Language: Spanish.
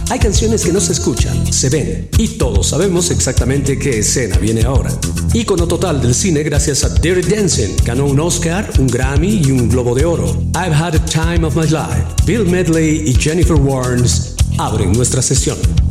Hay canciones que no se escuchan, se ven, y todos sabemos exactamente qué escena viene ahora. Ícono total del cine gracias a Dirty Dancing, ganó un Oscar, un Grammy y un Globo de Oro. I've Had a Time of My Life, Bill Medley y Jennifer Warnes abren nuestra sesión.